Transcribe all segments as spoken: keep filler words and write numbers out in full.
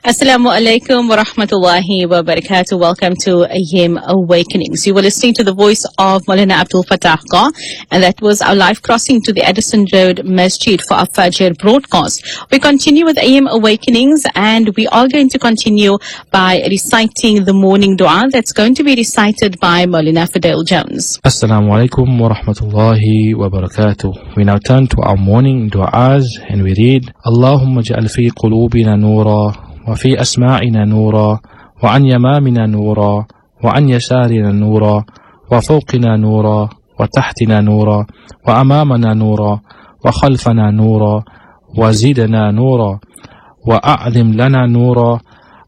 Assalamu alaikum wa rahmatullahi wa barakatuh. Welcome to A M Awakenings. You were listening to the voice of Maulana Abdul Fattah Khan, and that was our live crossing to the Addison Road Masjid for our Fajr broadcast. We continue with A M Awakenings, and we are going to continue by reciting the morning dua that's going to be recited by Maulana Fidel Jones. Assalamu alaikum wa rahmatullahi wa barakatuh. We now turn to our morning du'as and we read, Allahumma ja'al fi qulubina nura, وفي أسماعنا نورا وعن يمامنا نورا وعن يسارنا نورا وفوقنا نورا وتحتنا نورا وأمامنا نورا وخلفنا نورا وزدنا نورا وأعظم لنا نورا.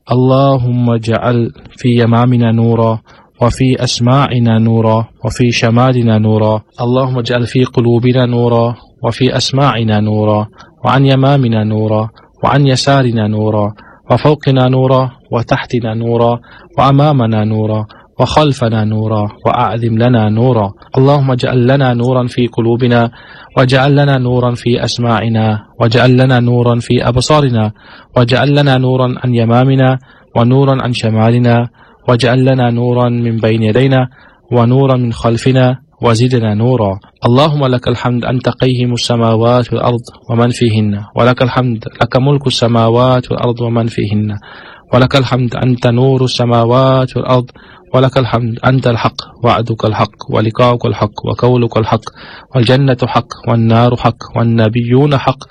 اللهم اجعل في يمامنا نورا وفي أسماعنا نورا وفي شمالنا نورا. اللهم اجعل في قلوبنا نورا وفي أسماعنا نورا وعن يمامنا نورا وعن يسارنا نورا وفوقنا نورا وتحتنا نورا وأمامنا نورا وخلفنا نورا وأعظم لنا نورا. اللهم اجعل لنا نورا في قلوبنا واجعل لنا نورا في أسماعنا واجعل لنا نورا في أبصارنا واجعل لنا نورا عن يمامنا ونورا عن شمالنا واجعل لنا نورا من بين يدينا ونورا من خلفنا وزدنا نورا. اللهم لك الحمد أنت قيم السماوات والأرض ومن فيهن، ولك الحمد لك ملك السماوات والأرض ومن فيهن، ولك الحمد أنت نور السماوات والأرض، ولك الحمد أنت الحق وعدك الحق ولقاؤك الحق وقولك الحق والجنة حق والنار حق والنبيون حق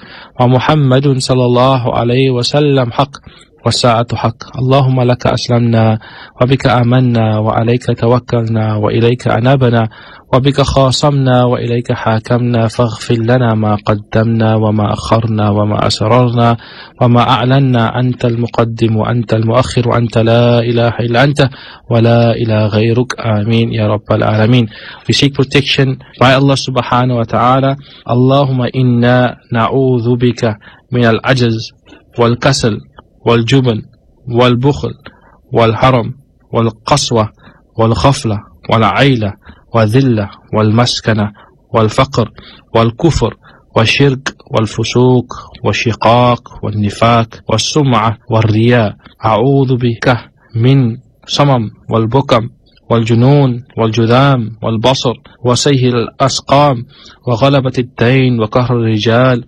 ومحمد صلى الله عليه وسلم حق والساعة حق. اللهم لك أسلمنا وبك آمنا وعليك توكلنا وإليك أنابنا وبك خاصمنا وإليك حاكمنا فاغفر لنا ما قدمنا وما أخرنا وما أسررنا وما أعلنا. أنت المقدم وأنت المؤخر وأنت لا إله إلا أنت ولا إله غيرك. آمين يا رب العالمين. We seek protection by Allah subhanahu wa ta'ala. Allahumma inna na'udhu bika min al-ajaz wal-kasal والجبن والبخل والحرم والقسوة والغفلة والعيلة والذلة والمسكنة والفقر والكفر والشرك والفسوق والشقاق والنفاق والسمعة والرياء. أعوذ بك من صمم والبكم والجنون والجذام والبصر وسيء الأسقام وغلبة الدين وقهر الرجال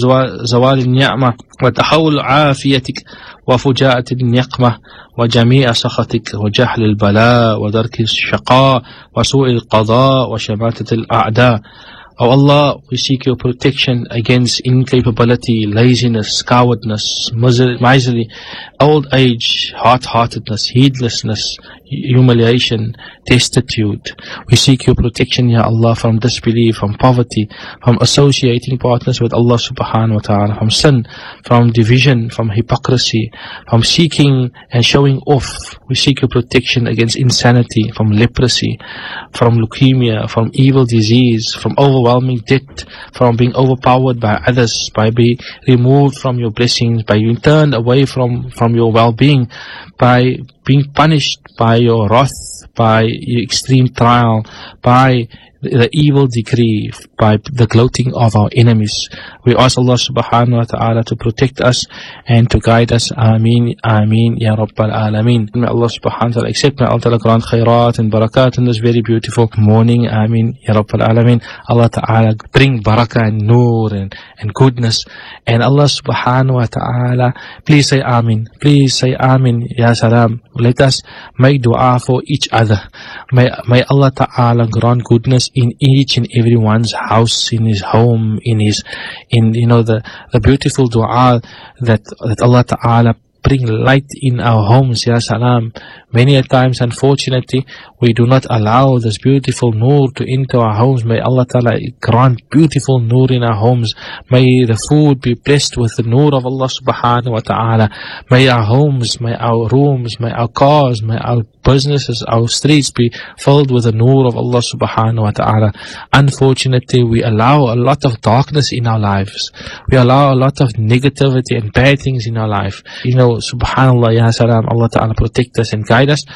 وزوال النعمة وتحول عافيتك وفجاءة النقمة وجميع سخطك وجهل البلاء ودرك الشقاء وسوء القضاء وشماتة الأعداء. Oh Allah, we seek your protection against incapability, laziness, cowardness, misery, old age, hard-heartedness, heedlessness, humiliation, destitute. We seek your protection, Ya Allah, from disbelief, from poverty, from associating partners with Allah subhanahu wa ta'ala, from sin, from division, from hypocrisy, from seeking and showing off. We seek your protection against insanity, from leprosy, from leukemia, from evil disease, from overwhelming debt, from being overpowered by others, by being removed from your blessings, by being turned away from, from your well-being, by being punished by your wrath, by your extreme trial, by the evil decree, by the gloating of our enemies. We ask Allah subhanahu wa ta'ala to protect us and to guide us. Ameen, Ameen, Ya Rabbal Alameen. May Allah subhanahu wa ta'ala accept, may Allah ta'ala grant khairat and barakat in this very beautiful morning. Ameen, Ya Rabbal Alameen. Allah ta'ala bring barakah and nur and, and goodness. And Allah subhanahu wa ta'ala, please say Ameen. Please say Ameen, Ya Salam. Let us make dua for each other. May, may Allah ta'ala grant goodness in each and everyone's house, in his home, in his, in, you know, the, the beautiful dua that, that Allah ta'ala bring light in our homes, Ya Salam. Many a times, unfortunately, we do not allow this beautiful nur to enter our homes. May Allah Ta'ala grant beautiful nur in our homes. May the food be blessed with the nur of Allah Subhanahu wa Ta'ala. May our homes, may our rooms, may our cars, may our businesses, our streets be filled with the nur of Allah Subhanahu wa Ta'ala. Unfortunately, we allow a lot of darkness in our lives. We allow a lot of negativity and bad things in our life. You know, Subhanallah, Ya Salam, Allah Ta'ala protect us and guide us.